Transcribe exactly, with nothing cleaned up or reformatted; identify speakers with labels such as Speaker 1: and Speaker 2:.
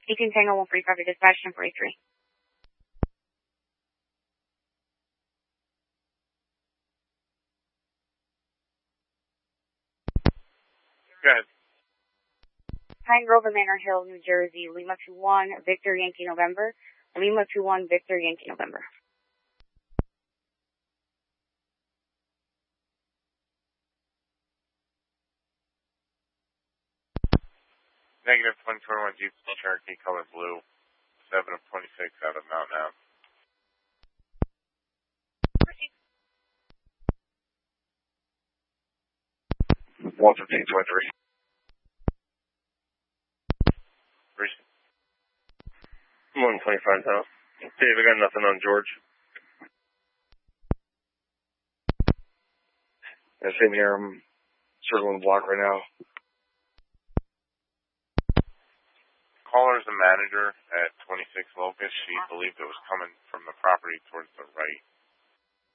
Speaker 1: eighteen Tango one forty-five to dispatch ten forty-three.
Speaker 2: Go ahead.
Speaker 1: Pine Grove and Manor Hill, New Jersey, Lima two one, Victor Yankee November. Lima two one, Victor Yankee November.
Speaker 2: Negative twenty twenty-one Jeep Cherokee, color blue, seven of twenty-six out of Mountain Ave. one fifteen twenty-three. Recent. one twenty-five now. Dave, I got nothing on George. Yeah, same here. I'm circling the block right now. Caller is the manager at twenty-six Locust. She believed it was coming from the property towards the right.